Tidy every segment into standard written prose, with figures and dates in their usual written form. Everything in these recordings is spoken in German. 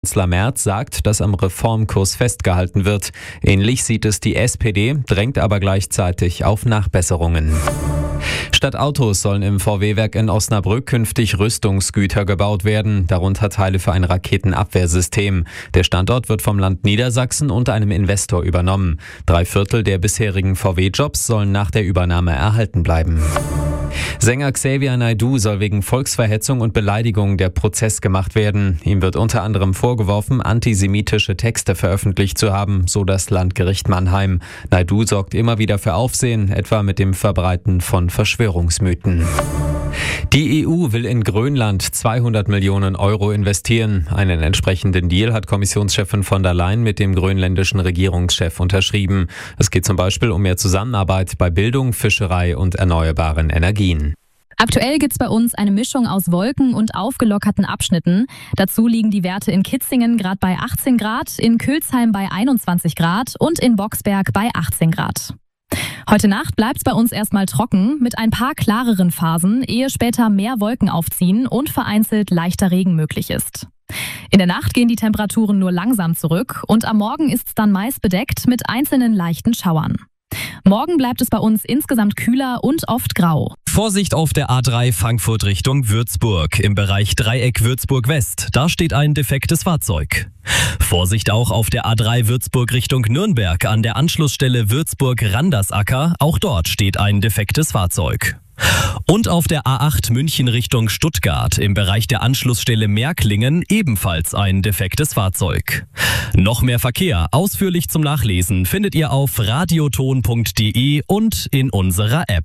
Kanzler Merz sagt, dass am Reformkurs festgehalten wird. Ähnlich sieht es die SPD, drängt aber gleichzeitig auf Nachbesserungen. Statt Autos sollen im VW-Werk in Osnabrück künftig Rüstungsgüter gebaut werden, darunter Teile für ein Raketenabwehrsystem. Der Standort wird vom Land Niedersachsen und einem Investor übernommen. 3/4 der bisherigen VW-Jobs sollen nach der Übernahme erhalten bleiben. Sänger Xavier Naidoo soll wegen Volksverhetzung und Beleidigung der Prozess gemacht werden. Ihm wird unter anderem vorgeworfen, antisemitische Texte veröffentlicht zu haben, so das Landgericht Mannheim. Naidoo sorgt immer wieder für Aufsehen, etwa mit dem Verbreiten von Verschwörungsmythen. Die EU will in Grönland 200 Millionen Euro investieren. Einen entsprechenden Deal hat Kommissionschefin von der Leyen mit dem grönländischen Regierungschef unterschrieben. Es geht zum Beispiel um mehr Zusammenarbeit bei Bildung, Fischerei und erneuerbaren Energien. Aktuell gibt's bei uns eine Mischung aus Wolken und aufgelockerten Abschnitten. Dazu liegen die Werte in Kitzingen gerade bei 18 Grad, in Kölzheim bei 21 Grad und in Boxberg bei 18 Grad. Heute Nacht bleibt's bei uns erstmal trocken, mit ein paar klareren Phasen, ehe später mehr Wolken aufziehen und vereinzelt leichter Regen möglich ist. In der Nacht gehen die Temperaturen nur langsam zurück und am Morgen ist's dann meist bedeckt mit einzelnen leichten Schauern. Morgen bleibt es bei uns insgesamt kühler und oft grau. Vorsicht auf der A3 Frankfurt Richtung Würzburg. Im Bereich Dreieck Würzburg West. Da steht ein defektes Fahrzeug. Vorsicht auch auf der A3 Würzburg Richtung Nürnberg an der Anschlussstelle Würzburg-Randersacker. Auch dort steht ein defektes Fahrzeug. Und auf der A8 München Richtung Stuttgart im Bereich der Anschlussstelle Märklingen ebenfalls ein defektes Fahrzeug. Noch mehr Verkehr ausführlich zum Nachlesen findet ihr auf radioton.de und in unserer App.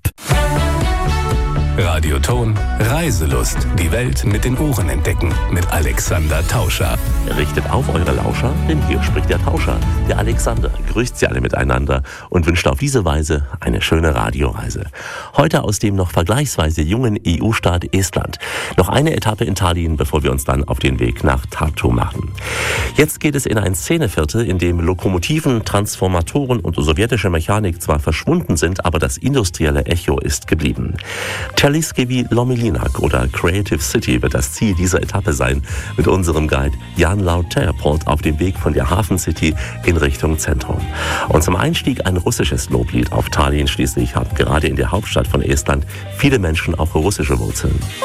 Radioton Reiselust. Die Welt mit den Ohren entdecken. Mit Alexander Tauscher. Richtet auf eure Lauscher, denn hier spricht der Tauscher. Der Alexander grüßt sie alle miteinander und wünscht auf diese Weise eine schöne Radioreise. Heute aus dem noch vergleichsweise jungen EU-Staat Estland. Noch eine Etappe in Tallinn, bevor wir uns dann auf den Weg nach Tartu machen. Jetzt geht es in ein Szeneviertel, in dem Lokomotiven, Transformatoren und sowjetische Mechanik zwar verschwunden sind, aber das industrielle Echo ist geblieben. Telliskivi Lomilinak oder Creative City wird das Ziel dieser Etappe sein, mit unserem Guide Jan Lauterport auf dem Weg von der Hafen City in Richtung Zentrum. Und zum Einstieg ein russisches Loblied auf Tallinn. Schließlich haben gerade in der Hauptstadt von Estland viele Menschen auch russische Wurzeln.